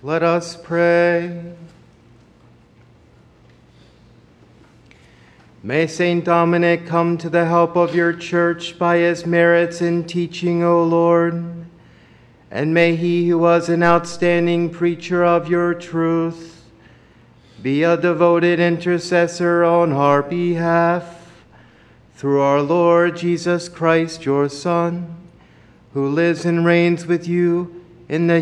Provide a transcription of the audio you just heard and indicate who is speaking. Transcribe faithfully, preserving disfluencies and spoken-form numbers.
Speaker 1: Let us pray. May Saint Dominic come to the help of your church by his merits in teaching, O Lord. And may he who was an outstanding preacher of your truth be a devoted intercessor on our behalf. Through our Lord Jesus Christ, your Son, who lives and reigns with you in the